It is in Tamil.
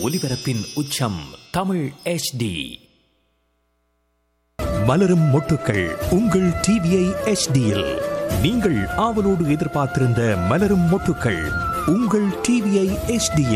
ஒலிபரப்பின் உச்சம் தமிழ் HD. மலரும் மொட்டுக்கள் உங்கள் டிவிஐ HDயில் நீங்கள் ஆவலோடு எதிர்பார்த்திருந்த மலரும் மொட்டுக்கள் உங்கள் டிவிஐ HDயில்